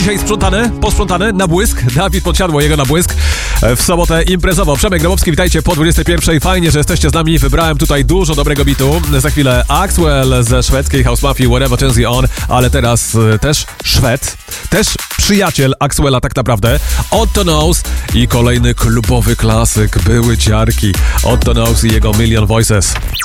dzisiaj posprzątane na błysk. Dawid Podsiadło, jego na błysk. W sobotę imprezowo. Przemek Grabowski, witajcie po 21. Fajnie, że jesteście z nami. Wybrałem tutaj dużo dobrego bitu. Za chwilę Axwell ze szwedzkiej House Mafii, Whatever Turns You On, ale teraz też Szwed, też przyjaciel Axwella tak naprawdę, Otto Knows i kolejny klubowy klasyk, były ciarki. Otto Knows i jego Million Voices.